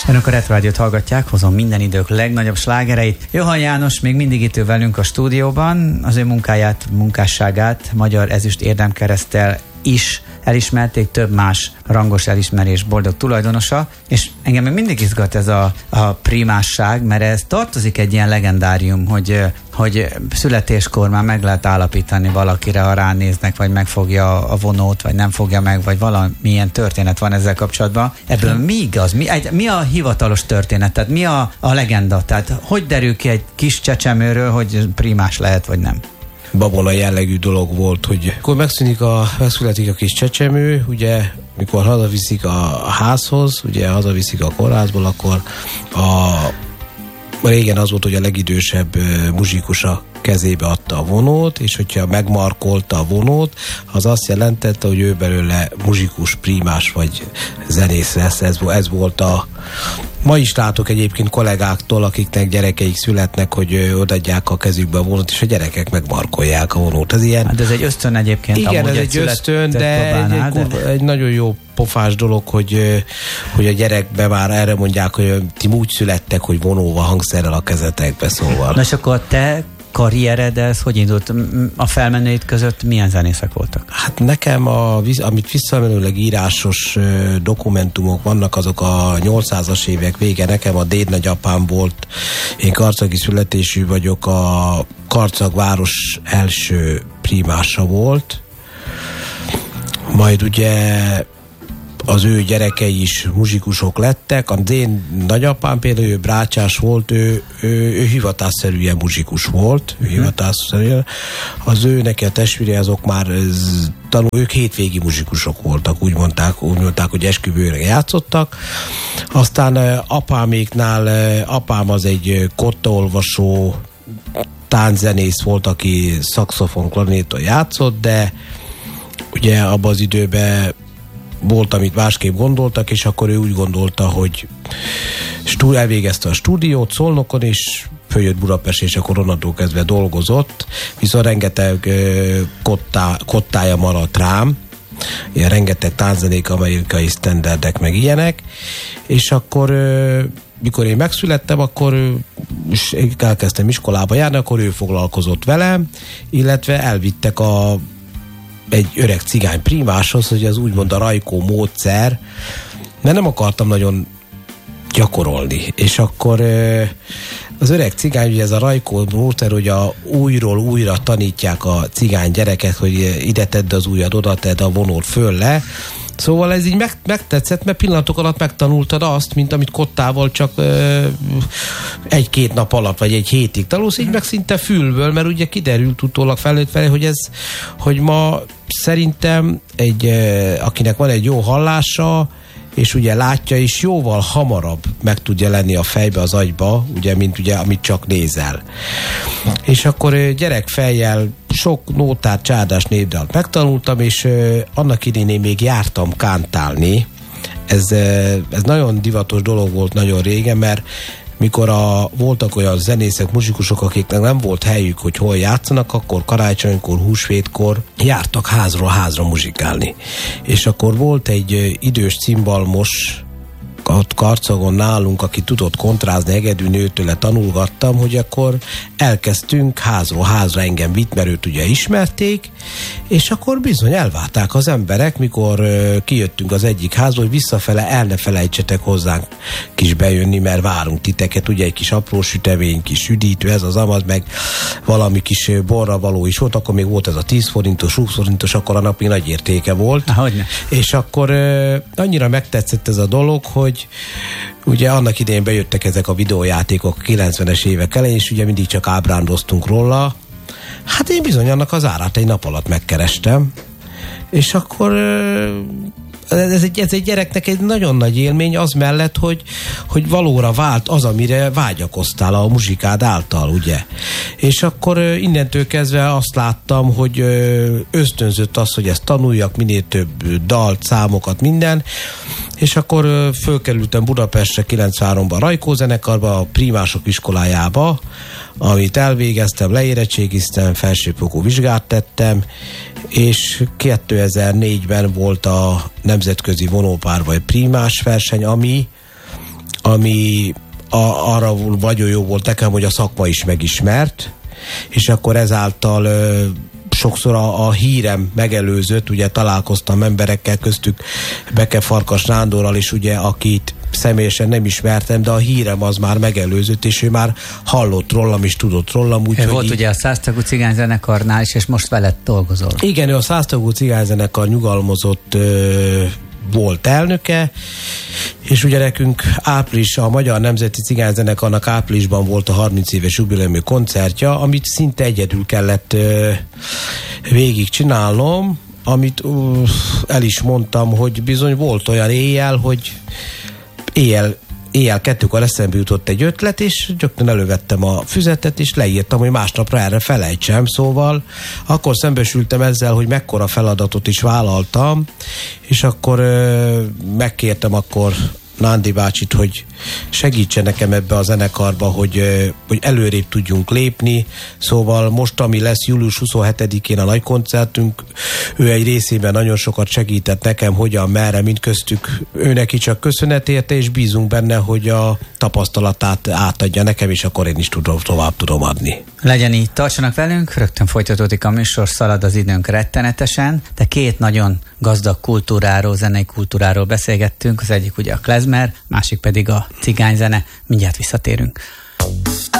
Önök a Retro Rádiót hallgatják, hozom minden idők legnagyobb slágereit. Johann János még mindig itt velünk a stúdióban, az ő munkáját, munkásságát Magyar Ezüst Érdemkereszttel is elismerték, több más rangos elismerés boldog tulajdonosa, és engem még mindig izgat ez a primásság, mert ez tartozik egy ilyen legendárium, hogy születéskor már meg lehet állapítani valakire, ha ránéznek, vagy megfogja a vonót, vagy nem fogja meg, vagy valamilyen történet van ezzel kapcsolatban. Ebből mi igaz? Mi a hivatalos történet? Tehát mi a legenda? Tehát hogy derül ki egy kis csecsemőről, hogy primás lehet, vagy nem? Babona jellegű dolog volt, hogy akkor megszületik a kis csecsemő, ugye, mikor hazaviszik a házhoz, ugye hazaviszik a kórházból, akkor régen az volt, hogy a legidősebb muzsikus a kezébe adta a vonót, és hogyha megmarkolta a vonót, az azt jelentette, hogy ő belőle muzsikus, primás vagy zenész lesz. Ez volt Ma is látok egyébként kollégáktól, akiknek gyerekeik születnek, hogy odaadják a kezükbe a vonót, és a gyerekek megmarkolják a vonót. Ez ilyen... Hát ez egy ösztön egyébként. Igen, ez egy ösztön, de egy nagyon jó pofás dolog, hogy a gyerekbe már erre mondják, hogy ti úgy születtek, hogy vonóval, hangszerrel a kezetekbe, szóval. Na és akkor te karriered, ez hogy indult? A felmenőid között milyen zenészek voltak? Hát nekem, amit visszamenőleg írásos dokumentumok vannak, azok a 800-as évek vége. Nekem a dédnagyapám volt, én karcagi születésű vagyok, a Karcag város első primása volt. Majd ugye az ő gyerekei is muzsikusok lettek. Az én nagyapám például, ő brácsás volt, ő hivatásszerűen muzsikus volt. Hivatásszerűen. Az ő neki a testvére, azok már ők hétvégi muzsikusok voltak, úgy mondták, hogy esküvőre játszottak. Aztán apám az egy kottaolvasó tánczenész volt, aki szaxofon, klarinéton játszott, de ugye abban az időben volt, amit másképp gondoltak, és akkor ő úgy gondolta, hogy elvégezte a stúdiót Szolnokon, és följött Budapest, és akkor onnantól kezdve dolgozott, viszont rengeteg kottája maradt rám, ilyen rengeteg tánczenék, amerikai standardek, meg ilyenek, és akkor mikor én megszülettem, akkor elkezdtem iskolába járni, akkor ő foglalkozott velem, illetve elvittek egy öreg cigány primáshoz, hogy az úgymond a Rajkó módszer, mert nem akartam nagyon gyakorolni. És akkor az öreg cigány, ugye ez a Rajkó módszer, hogy újról újra tanítják a cigány gyereket, hogy ide tedd az ujjad, oda tedd a vonót föl le. Szóval ez így megtetszett, mert pillanatok alatt megtanultad azt, mint amit kottával csak egy-két nap alatt, vagy egy hétig tanulsz, így meg szinte fülből, mert ugye kiderült utólag felnőtt felé, hogy ma szerintem akinek van egy jó hallása, és ugye látja is, jóval hamarabb meg tudja lenni a fejbe, az agyba, ugye, mint ugye, amit csak nézel. És akkor gyerekfejjel sok nótát, csárdás népdalt megtanultam, és annak idején én még jártam kántálni. Ez nagyon divatos dolog volt nagyon régen, mert mikor voltak olyan zenészek, muzsikusok, akiknek nem volt helyük, hogy hol játszanak, akkor karácsonykor, húsvétkor jártak házról házra muzsikálni. És akkor volt egy idős cimbalmos ott Karcagon nálunk, aki tudott kontrázni, Egedű nőtőle tanulgattam, hogy akkor elkezdtünk házról házra, engem vitt, mert őt ugye ismerték, és akkor bizony elvárták az emberek, mikor kijöttünk az egyik házból, hogy visszafele el ne felejtsetek hozzánk kis bejönni, mert várunk titeket, ugye egy kis apró sütemény, kis üdítő, ez az amaz, meg valami kis borra való is volt, akkor még volt ez a 10 forintos, 20 forintos, akkor a napi nagy értéke volt. Hogyne. És akkor annyira megtetszett ez a dolog, hogy ugye annak idején bejöttek ezek a videójátékok 90-es évek elején, és ugye mindig csak ábrándoztunk róla. Hát én bizony annak az árát egy nap alatt megkerestem, és akkor ez egy gyereknek egy nagyon nagy élmény az mellett, hogy valóra vált az, amire vágyakoztál a muzsikád által, ugye. És akkor innentől kezdve azt láttam, hogy ösztönzött az, hogy ezt tanuljak, minél több dalt, számokat, minden, és akkor fölkerültem Budapestre 93-ban Rajkó zenekarba, a primások iskolájába, amit elvégeztem, leérettségiztem, felsőfokú vizsgát tettem, és 2004-ben volt a nemzetközi vonópár vagy primás verseny, ami arra nagyon jó volt nekem, hogy a szakma is megismert, és akkor ezáltal sokszor a hírem megelőzött, ugye találkoztam emberekkel, köztük Beke Farkas Nándorral is, ugye, akit személyesen nem ismertem, de a hírem az már megelőzött, és ő már hallott rólam, és tudott rólam. Volt ugye a 100 tagú cigányzenekarnál is, és most veled dolgozol. Igen, ő a 100 tagú cigányzenekar nyugalmozott volt elnöke, és ugye nekünk a Magyar Nemzeti Cigányzenekarnak áprilisban volt a 30 éves jubileumi koncertje, amit szinte egyedül kellett végig csinálnom, amit el is mondtam, hogy bizony volt olyan éjjel, hogy éjjel 2-kor eszembe jutott egy ötlet, és rögtön elővettem a füzetet, és leírtam, hogy másnapra erre felejtsem, szóval akkor szembesültem ezzel, hogy mekkora feladatot is vállaltam, és akkor megkértem akkor Nándi bácsit, hogy segítsen nekem ebbe a zenekarba, hogy előrébb tudjunk lépni. Szóval most, ami lesz július 27-én a nagy koncertünk, ő egy részében nagyon sokat segített nekem, hogyan, merre, mint köztük ő neki csak köszönet érte, és bízunk benne, hogy a tapasztalatát átadja nekem, és akkor én is tovább tudom adni. Legyen így, tartsanak velünk, rögtön folytatódik a műsor, szalad az időnk rettenetesen, de két nagyon gazdag kultúráról, zenei kultúráról beszélgettünk, az egyik ugye a klezmer, másik pedig a cigányzene, mindjárt visszatérünk.